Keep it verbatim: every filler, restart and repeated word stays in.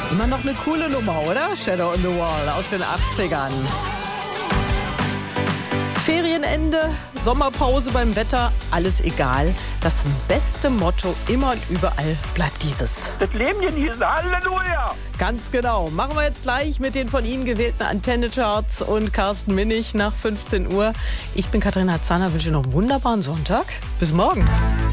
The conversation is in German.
Immer noch eine coole Nummer, oder? Shadow on the Wall aus den achtzigern. Ferienende, Sommerpause beim Wetter, alles egal. Das beste Motto immer und überall bleibt dieses. Das Leben genießen, Halleluja! Ganz genau. Machen wir jetzt gleich mit den von Ihnen gewählten Antenne-Charts und Carsten Minnig nach fünfzehn Uhr. Ich bin Katharina Zahner, wünsche noch einen wunderbaren Sonntag. Bis morgen.